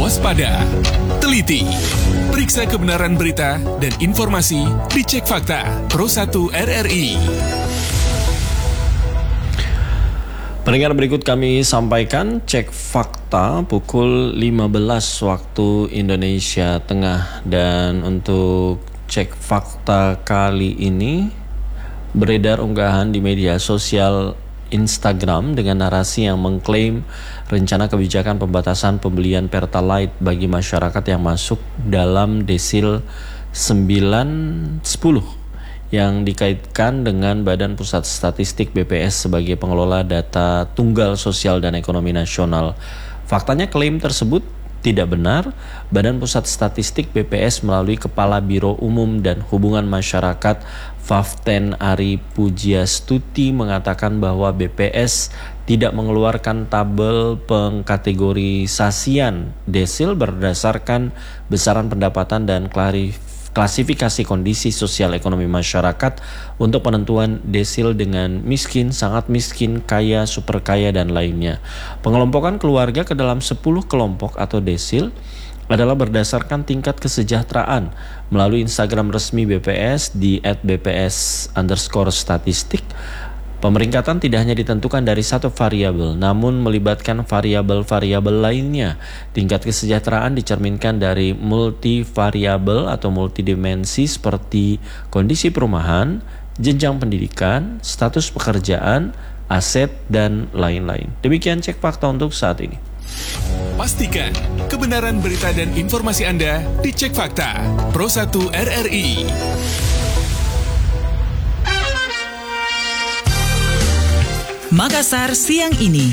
waspada, teliti, periksa kebenaran berita dan informasi di Cek Fakta Pro 1 RRI. Pendengar, berikut kami sampaikan Cek Fakta pukul 15 waktu Indonesia Tengah. Dan untuk Cek Fakta kali ini beredar unggahan di media sosial Instagram dengan narasi yang mengklaim rencana kebijakan pembatasan pembelian Pertalite bagi masyarakat yang masuk dalam desil 9-10 yang dikaitkan dengan Badan Pusat Statistik BPS sebagai pengelola data tunggal sosial dan ekonomi nasional. Faktanya klaim tersebut tidak benar. Badan Pusat Statistik BPS melalui Kepala Biro Umum dan Hubungan Masyarakat Faften Ari Pujiastuti mengatakan bahwa BPS tidak mengeluarkan tabel pengkategorisasian desil berdasarkan besaran pendapatan dan klasifikasi kondisi sosial ekonomi masyarakat untuk penentuan desil dengan miskin, sangat miskin, kaya, super kaya, dan lainnya. Pengelompokan keluarga ke dalam 10 kelompok atau desil adalah berdasarkan tingkat kesejahteraan melalui Instagram resmi BPS di @bps_statistik. Pemeringkatan tidak hanya ditentukan dari satu variabel, namun melibatkan variabel-variabel lainnya. Tingkat kesejahteraan dicerminkan dari multivariabel atau multidimensi seperti kondisi perumahan, jenjang pendidikan, status pekerjaan, aset, dan lain-lain. Demikian Cek Fakta untuk saat ini. Pastikan kebenaran berita dan informasi Anda di Cek Fakta Pro 1 RRI. Makassar siang ini.